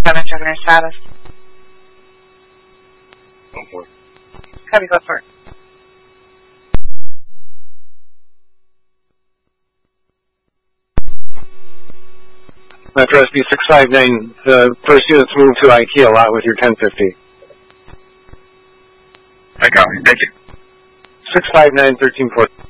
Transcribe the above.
Damage on your status. Go for it. Copy, go for it. Metro SB 659, the first unit's moved to IKEA lot with your 1050. I got it. Thank you. 659, 1340.